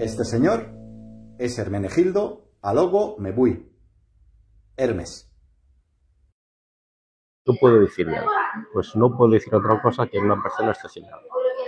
Este señor es Hermenegildo Alogo Mebui. Hermes. ¿Qué puedo decir de él? Pues no puedo decir otra cosa que una persona excepcional.